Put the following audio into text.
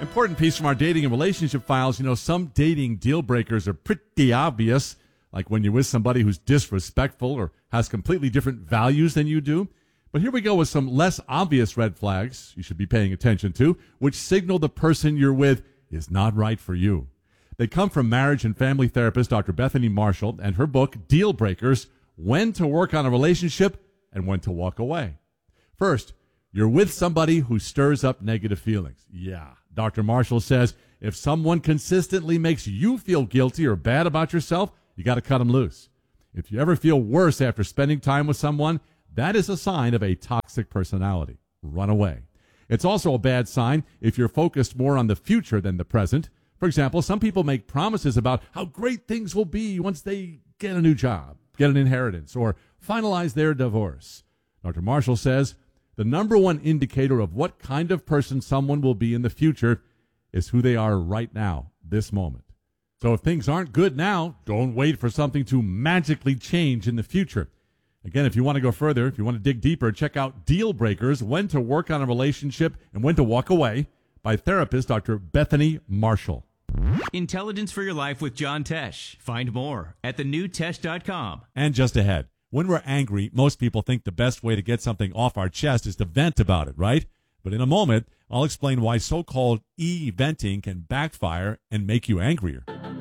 Important piece from our dating and relationship files. Some dating deal breakers are pretty obvious, like when you're with somebody who's disrespectful or has completely different values than you do. But here we go with some less obvious red flags you should be paying attention to, which signal the person you're with is not right for you. They come from marriage and family therapist Dr. Bethany Marshall and her book, Deal Breakers, When to Work on a Relationship and When to Walk Away. First, you're with somebody who stirs up negative feelings. Yeah, Dr. Marshall says if someone consistently makes you feel guilty or bad about yourself, you got to cut them loose. If you ever feel worse after spending time with someone, that is a sign of a toxic personality. Run away. It's also a bad sign if you're focused more on the future than the present. For example, some people make promises about how great things will be once they get a new job, get an inheritance, or finalize their divorce. Dr. Marshall says the number one indicator of what kind of person someone will be in the future is who they are right now, this moment. So if things aren't good now, don't wait for something to magically change in the future. Again, if you want to go further, if you want to dig deeper, check out Deal Breakers, When to Work on a Relationship and When to Walk Away by therapist Dr. Bethany Marshall. Intelligence for Your Life with John Tesh. Find more at thenewtesh.com. And just ahead, when we're angry, most people think the best way to get something off our chest is to vent about it, right? But in a moment, I'll explain why so-called e-venting can backfire and make you angrier.